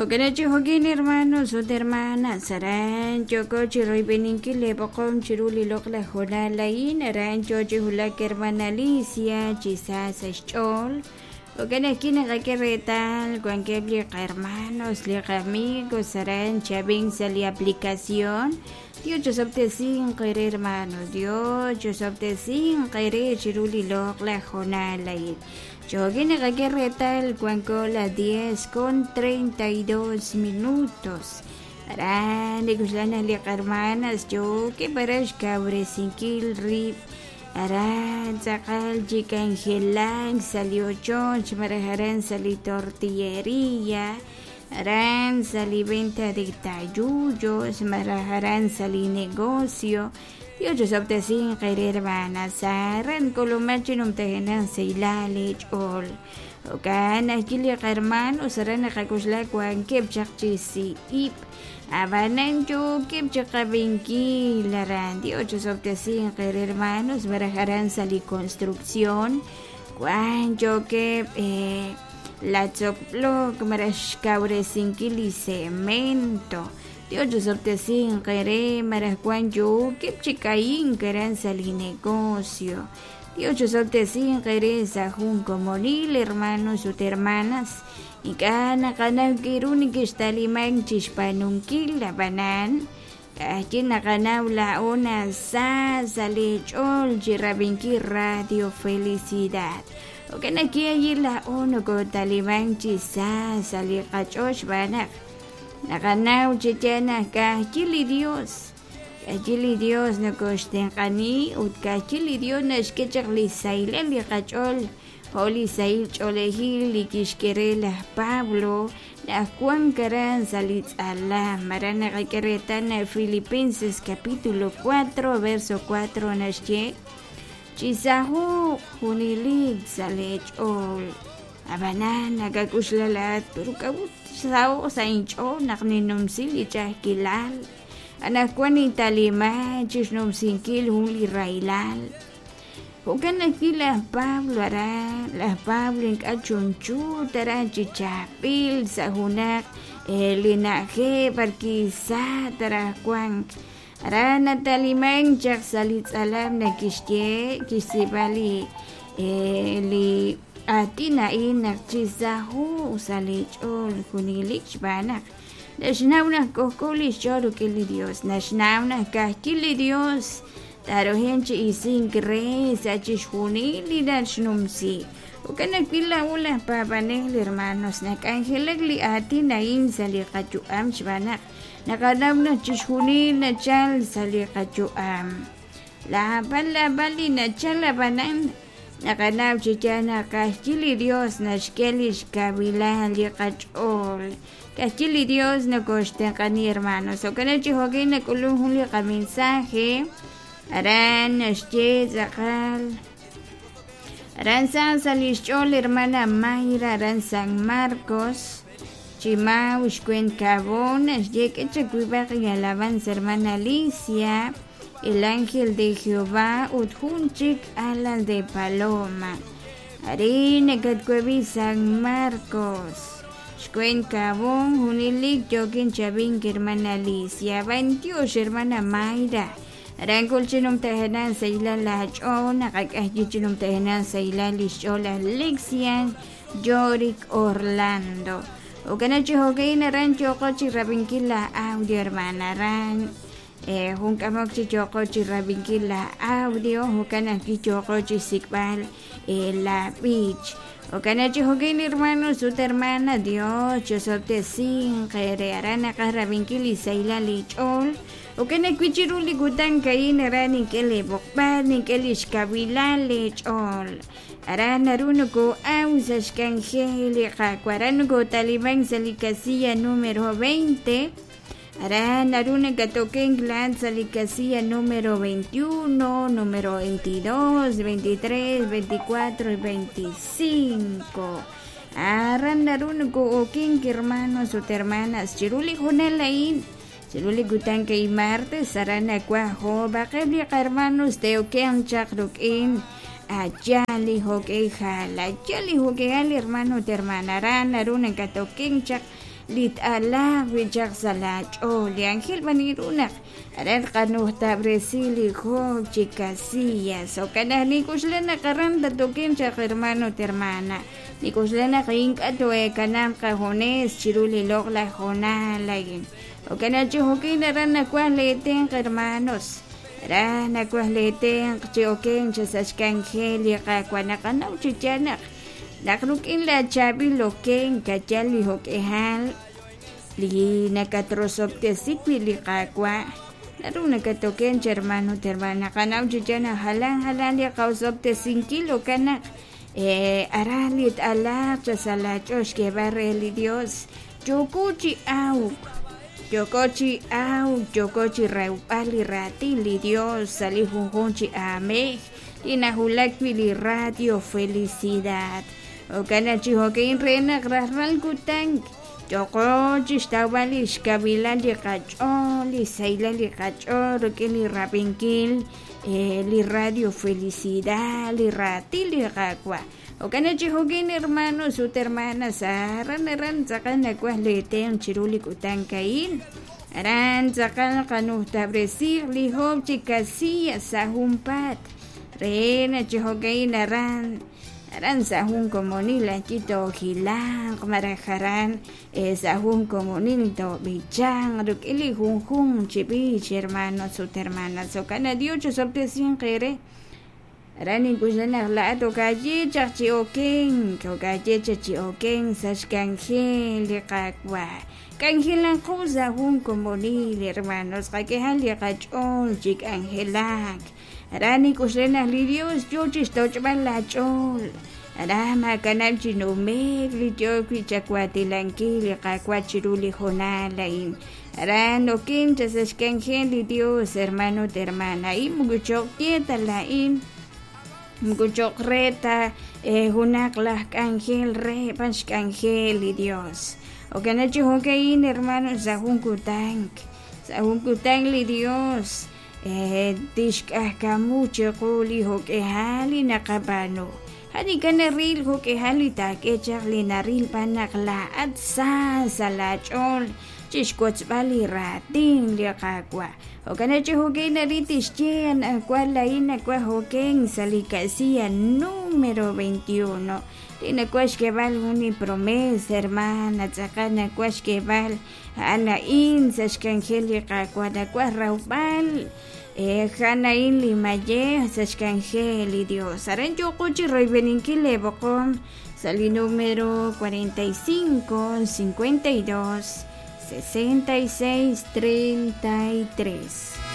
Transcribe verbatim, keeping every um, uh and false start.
Hoganachi hogin hermanos o hermanas, aran choco chiroy beninki lebocom chiruli lokla jonalain, aran chochi hulak hermana Alicia, chisas chol. Hoganaki nagakeretal, guanquebli hermanos, le amigos, aran chabin sali aplicación. Dios yo sabte sin querer hermanos, Dios yo sabte sin querer chiruli lokla jonalain. Yo vine a tal cuando las diez con treinta y dos minutos. Arán de Guslana le hermanas yo que para cabre sin kill rip. Arán sacal chica angelan salió chonch marajarán sali tortillería. Arán sali venta de tayuyos marajarán sali negocio. Yo yo sabte sin querer hermanas, aran colomachinum tehenan seilale ol. Okan akili hermanos aran akakusla kwan kepchakchisi ip. Abanan yo kepchakabinki laran. Yo yo sabte sin querer hermanos, barajaran sali construcción. Kwan yo que eh, la choplo marash cabre sin kili cemento. Dios yo sabte sin querer maracuan yo que chicaín queran salir negocio. Dios yo sabte sin querer sajun como nil hermanos o hermanas. Y cana cana kiruni que está liman chispanunquil la banan. Aquí na canaula una sa sale chol jirabinki radio felicidad. O que na aquí allí la uno con taliman chisa sale cachosh banak. Nakanaw chichana kahchili Dios. Kahchili Dios na koshten kani ut kahchili Dios na skechakli saile li kachol. Holy sail cholehil li kishkerela Pablo na kuankaran salit ala marana kakereta na Filipenses capítulo cuatro verso cuatro na shye. Chisahu hunilig salit ol. Abanan nagakuslalat pero kabut sao sa incho nakninom sili chahkilal anak kwan italima chisnom sinkil huli railal hukan nakila Pablo ara la Pablo en kachunchu tara chichapil sa hunak elinaje parkisa tara kwan ara natalimang chak salit alam na kishye kisibali eli atina inak chisahu usalich ol kunilich banak nashnawna kokolish choro kili Dios nashnawna kahkili Dios taro henche isin kre sachish hunili nashnumsi ukana pila ula papanel hermanos nak angelagli atina in sali kachu am shbanak nakanawna chish hunil na chal sali kachu am laban labali na chal labanan nakanaw chichana kahchili Dios na shkelish kabila liqachol kahchili Dios na koshten kani hermanos o kana chihoge na kulun huli ka mensaje aran nashche zakal aran san salishchol hermana Mayra aran San Marcos chimau shkuen kabon ashye que chakwiba y alabanza hermana Alicia. El ángel de Jehová utjunchik alas de paloma. Arine katkuevi San Marcos. Shkuen kabon hunilik jokin chabin hermana Alicia. Veintios hermana Mayra. Arangol chinum tehenan seila lachon. Akakahji chinum tehenan seila lishola Lexian. Yorick Orlando. Okanachi hogein aran chokochi rabinkila audio hermana ran. Eh, hun kamok chi choko chi rabinki la audio, hukana ki choko chi sikbal eh, la beach. Hukana chi hugin hermano su hermana Dios, yo sobte sin kere arana ka rabinki li saila li chol. Hukana kwichiruli gutan kain arani ke le bokban ni ke li shkabila li chol. Arana runo ko au sa shkangeli ka kwarano ko talibang sa likasiya numero veinte. Arán Aruna Gatoken Glan Salicasía número veintiuno, número veintidós, veintitrés, veinticuatro y veinticinco. Arán Aruna Gookin hermanos o hermanas Chiruli Junelain Chiruli Gutanke y martes Arana Cuajo Bakebli hermanos Teokean Chakrukin Ayali Hoke Jala Ayali Hoke Ali hermano te hermana Arán Aruna Gatoken Chak lit ala wichak salach o li Ángel Manirunak aran kanuhta Bresili ho chikasillas o kana ni kuslana karanda token cha hermano hermana ni kuslana kinka to e kanam kajones chiruli log la jona lain o kana chihokin aran na kwaleten hermanos aran na kwaleten chioken chasashkangeli kakwana kana uchichana nakrukin la chabi loken kachali hokehal li nakatrosop te sikwi li kakwa naru nakatoken hermano hermana kana uchichana halang halang li kausop te sinkilo kana eh aralit ala chasalachos que barreli Dios yokuchi au yokochi au yokochi raupali ratili Dios sali junjunchi ame inahulakwi radio felicidad o kana chihokin rena grasral kutang yokochi stawalish kabila li kacho li saila li kacho que li rapinkil eh, li radio felicidad li ratili kakwa o kana chihokin hermano su hermana saran ran sakana kwaleten chiruli kutang kain aran sakana kanuhta Bresir li hom chikasia sahumpat rena chihokin aran aran sahun komonila chito hilang marajaran eh, sahun komonil to bichang ruk ili junjun chibi hermano su hermana so kana diocho sopte sin kere rani kuslana la to kaje chachi oken ko kaje chachi oken sashkangel de kakwa kangelan cosa hun komonil hermanos kakehal de kachon chik angelak rani kuslana lidios yo chistochban la chol Arama kanam chinume lidio kwichakwati lankili kakwachiruli jonalain arano kim chasashkangel Dios hermano hermana y muguchok tieta lain muguchok reta eh, hunak lah kangel re panshkangel Dios o kanachi hokain hermano sahun kutang sahun kutang li Dios eh, tishkah kamuche kuli hokehali nakabano Hani kana ril ho ke halita ke charli naril panakla at sa salachol chishkots bali rating dia kakwa o kana chiho ke naritis chen kwala ina kwa hoken salikasia número veintiuno tina kwash que val uni promesa hermana tsakana kwash que val ana in sashkangeli kakwa da kwa raubal Eh, Hana in limaye sashkangeli Dios aran yo kuchi roy beninkile bokon sali número cuarenta y cinco cincuenta y dos sesenta y seis treinta y tres